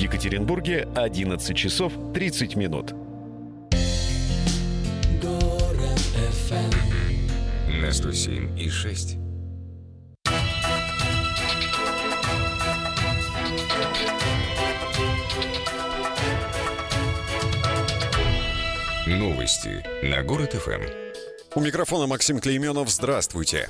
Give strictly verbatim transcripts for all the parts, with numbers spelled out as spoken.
Екатеринбурге одиннадцать часов тридцать минут. На сто семь и шесть. Новости на Город эф эм. У микрофона Максим Клейменов. Здравствуйте.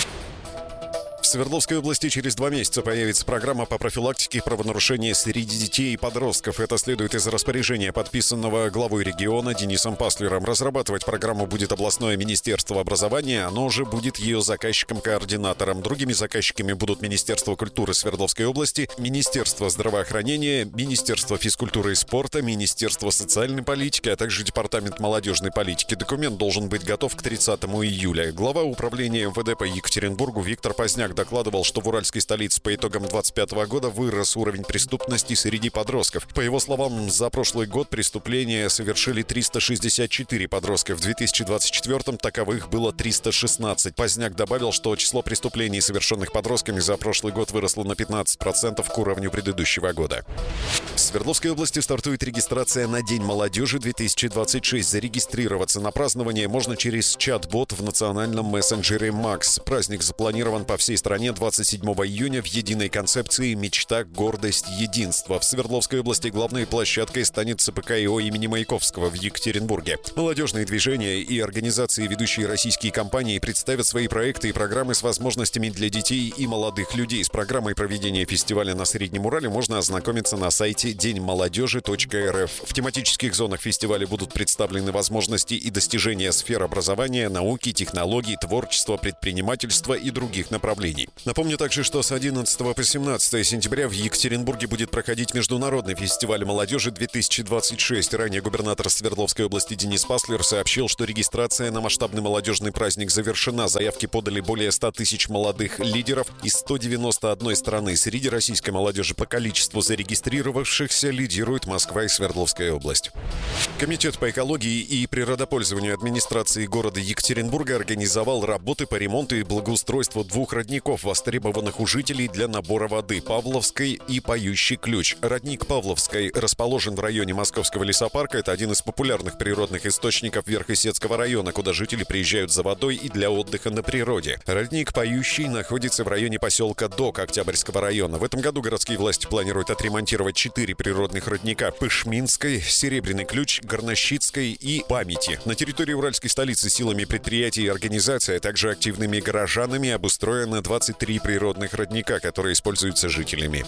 В Свердловской области через два месяца появится программа по профилактике правонарушений среди детей и подростков. Это следует из распоряжения, подписанного главой региона Денисом Паслером. Разрабатывать программу будет областное министерство образования. Оно уже будет ее заказчиком-координатором. Другими заказчиками будут Министерство культуры Свердловской области, Министерство здравоохранения, Министерство физкультуры и спорта, Министерство социальной политики, а также Департамент молодежной политики. Документ должен быть готов к тридцатому июля. Глава управления эм вэ дэ по Екатеринбургу Виктор Поздняк докладывал, что в уральской столице по итогам двадцать пятого года вырос уровень преступности среди подростков. По его словам, за прошлый год преступления совершили триста шестьдесят четыре подростка. В две тысячи двадцать четвёртом таковых было триста шестнадцать. Поздняк добавил, что число преступлений, совершенных подростками, за прошлый год выросло на пятнадцать процентов к уровню предыдущего года. В Свердловской области стартует регистрация на День молодежи две тысячи двадцать шесть. Зарегистрироваться на празднование можно через чат-бот в национальном мессенджере Макс. Праздник запланирован по всей стране двадцать седьмого июня в единой концепции «Мечта, гордость, единство». В Свердловской области главной площадкой станет цэ пэ ка и о имени Маяковского в Екатеринбурге. Молодежные движения и организации, ведущие российские компании, представят свои проекты и программы с возможностями для детей и молодых людей. С программой проведения фестиваля на Среднем Урале можно ознакомиться на сайте день молодежи точка эр эф. В тематических зонах фестиваля будут представлены возможности и достижения сфер образования, науки, технологий, творчества, предпринимательства и других направлений. Напомню также, что с одиннадцатого по семнадцатое сентября в Екатеринбурге будет проходить Международный фестиваль молодежи две тысячи двадцать шесть. Ранее губернатор Свердловской области Денис Паслер сообщил, что регистрация на масштабный молодежный праздник завершена. Заявки подали более ста тысяч молодых лидеров из ста девяноста одной страны. Среди российской молодежи по количеству зарегистрировавшихся лидируют Москва и Свердловская область. Комитет по экологии и природопользованию администрации города Екатеринбурга организовал работы по ремонту и благоустройству двух родников, востребованных у жителей для набора воды — Павловской и Поющий ключ. Родник Павловской расположен в районе Московского лесопарка. Это один из популярных природных источников Верхесецкого района, куда жители приезжают за водой и для отдыха на природе. Родник Поющий находится в районе поселка Док Октябрьского района. В этом году городские власти планируют отремонтировать четыре природных родника: Пышминской, Серебряный ключ, Горнощицкой и Памяти. На территории уральской столицы силами предприятий и организаций, а также активными горожанами обустроено двадцать три природных родника, которые используются жителями.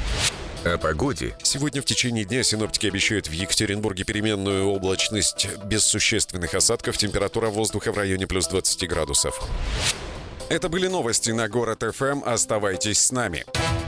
О погоде. Сегодня в течение дня синоптики обещают в Екатеринбурге переменную облачность без существенных осадков. Температура воздуха в районе плюс двадцать градусов. Это были новости на Город эф эм. Оставайтесь с нами.